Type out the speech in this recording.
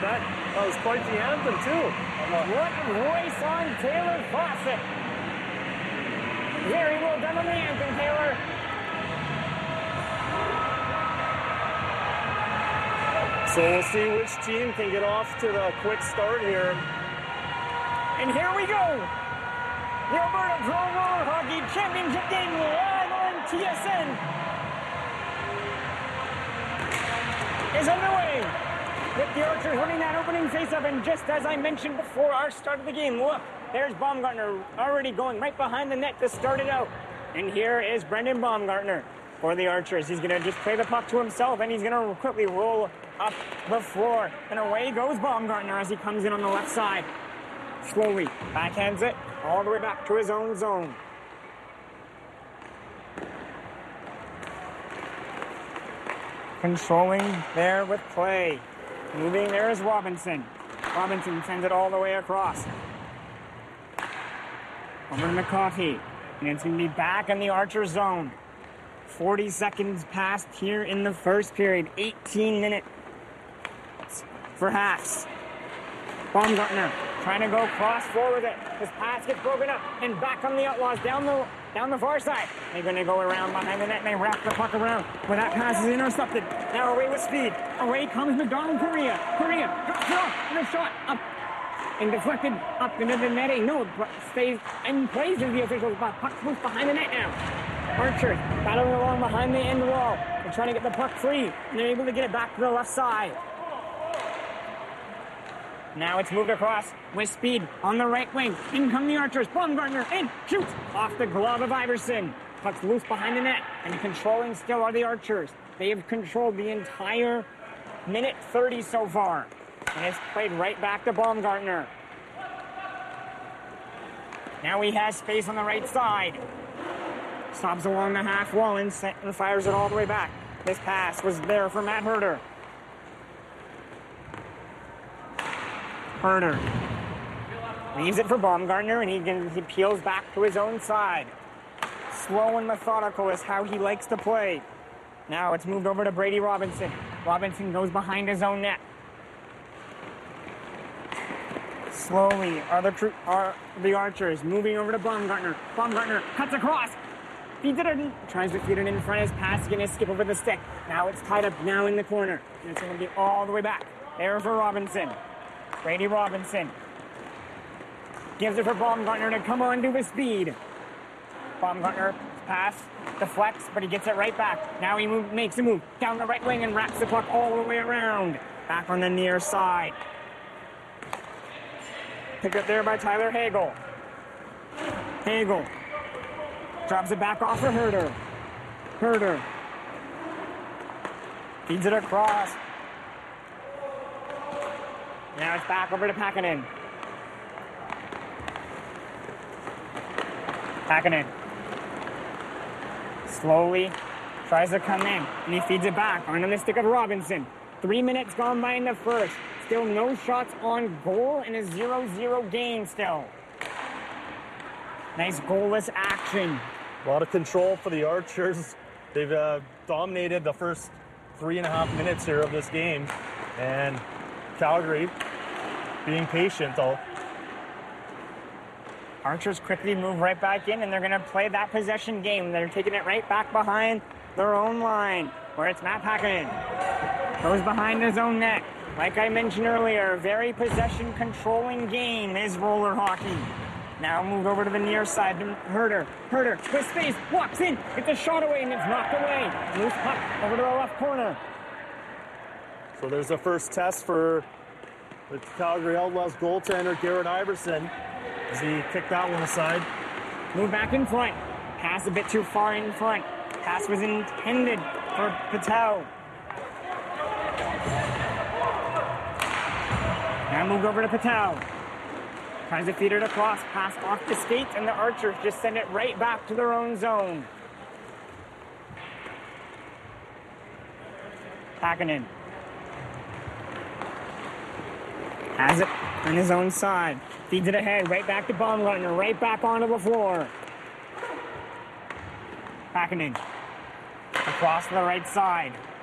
that was quite the anthem, too. What voice on Taylor Fawcett. Very well done on the anthem, Taylor. So we'll see which team can get off to the quick start here. And here we go. The Alberta Pro Roller Hockey Championship game live on TSN is underway. With the Archers winning that opening faceoff, and just as I mentioned before our start of the game, look, there's Baumgartner already going right behind the net to start it out. And here is Brendan Baumgartner for the Archers. He's going to just play the puck to himself, and he's going to quickly roll up the floor. And away goes Baumgartner as he comes in on the left side. Slowly backhands it all the way back to his own zone. Controlling there with play. Moving there is Robinson. Robinson sends it all the way across. Over to McCoffey. And it's going to be back in the Archer zone. 40 seconds passed here in the first period. 18 minutes for halves. Baumgartner trying to go cross forward. His pass gets broken up. And back on the Outlaws down the far side. They're going to go around behind the net and they wrap the puck around. When that pass is intercepted. Now away with speed. Away comes McDonald Correa. Correa drops it off and a shot up. And deflected up into the netting. No, stays and plays as the officials. But puck's moved behind the net now. Archer battling along behind the end wall. They're trying to get the puck free. And they're able to get it back to the left side. Now it's moved across with speed on the right wing. In come the Archers. Baumgartner in, shoots off the glove of Iverson. Puck's loose behind the net, and controlling still are the Archers. They have controlled the entire minute 30 so far, and it's played right back to Baumgartner. Now he has space on the right side. Stops along the half wall and fires it all the way back. This pass was there for Matt Herter. Herter leaves it for Baumgartner, and he peels back to his own side. Slow and methodical is how he likes to play. Now it's moved over to Brady Robinson. Robinson goes behind his own net. Slowly are the Archers moving over to Baumgartner. Baumgartner cuts across. Feeds it in. Tries to feed it in front. His pass is going to skip over the stick. Now it's tied up now in the corner. And it's going to be all the way back. There for Robinson. Brady Robinson gives it for Baumgartner to come on to his speed. Baumgartner pass, deflects, but he gets it right back. Now he makes a move down the right wing and wraps the puck all the way around. Back on the near side. Picked up there by Tyler Hagel. Hagel drops it back off for Herter. Herter feeds it across. Now it's back over to Packinen. Packinen slowly tries to come in, and he feeds it back onto the stick of Robinson. 3 minutes gone by in the first. Still no shots on goal in a 0-0 game still. Nice goalless action. A lot of control for the Archers. They've dominated the first 3.5 minutes here of this game. And Calgary being patient, though. Archers quickly move right back in, and they're going to play that possession game. They're taking it right back behind their own line, where it's Matt Packinen. Goes behind his own net. Like I mentioned earlier, very possession-controlling game is roller hockey. Now moved over to the near side to Herter. Herter with space, walks in, gets a shot away, and it's knocked away. Loose puck over to the left corner. So there's the first test for the Calgary Outlaws goaltender, Garrett Iverson, as he kicked that one aside. Move back in front. Pass a bit too far in front. Pass was intended for Patel. Now moved over to Patel. Tries to feed it across. Pass off the skates, and the Archers just send it right back to their own zone. Packinen has it on his own side. Feeds it ahead, right back to Baumgartner, right back onto the floor. Packinen across the right side.